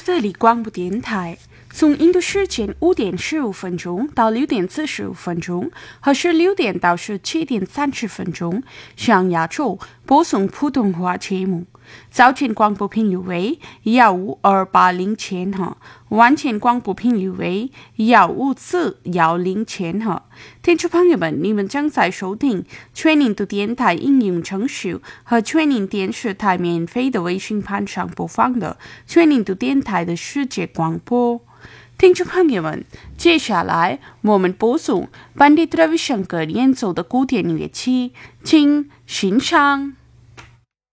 德里广播电台，从印度时间5点15分到6点45分，和16点到17点30分，向亚洲播送普通话节目。早间广播频率为15280千赫，晚间广播频率为15410千赫。听众朋友们，你们正在收听全印度电台应用程序和全印电视台免费的微信盘上播放的全印度电台的世界广播。听众朋友们，接下来我们播送Pandit Ravi Shankar演奏的古典乐器，请欣赏。